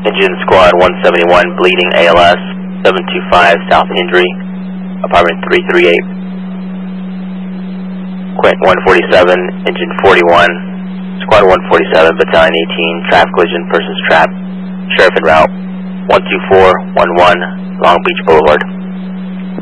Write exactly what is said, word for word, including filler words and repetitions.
Engine Squad one seventy-one, bleeding A L S, seven two five South Hendry, apartment three three eight. Quint one forty-seven, Engine forty-one, Squad one forty-seven, Battalion eighteen, traffic collision, persons trapped, sheriff en route, one two four one one, Long Beach Boulevard.